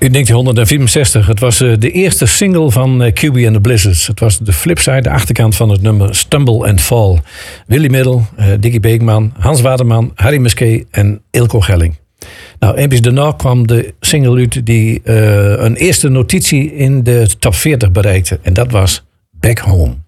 In 1964, het was de eerste single van QB and the Blizzards. Het was de flipside, de achterkant van het nummer Stumble and Fall. Willy Middel, Dickie Beekman, Hans Waterman, Harry Musquet en Ilko Gelling. Nou, eenmaal daarna kwam de single uit die een eerste notitie in de top 40 bereikte. En dat was Back Home.